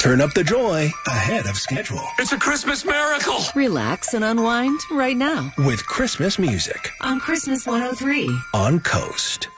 Turn up the joy ahead of schedule. It's a Christmas miracle. Relax and unwind right now With Christmas music on Christmas 103 on Coast.